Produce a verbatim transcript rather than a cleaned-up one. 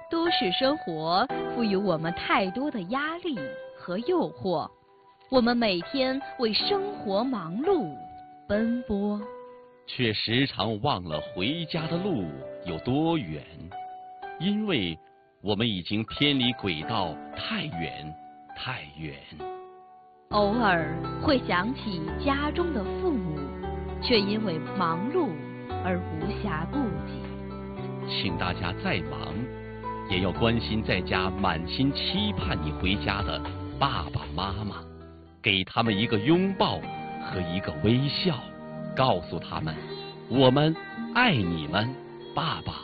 都市生活赋予我们太多的压力和诱惑，我们每天为生活忙碌奔波， 却时常忘了回家的路有多远，因为我们已经偏离轨道太远太远。 偶尔会想起家中的父母，却因为忙碌而无暇顾及。 请大家再忙，也要关心在家满心期盼你回家的爸爸妈妈，给他们一个拥抱和一个微笑，告诉他们我们爱你们，爸爸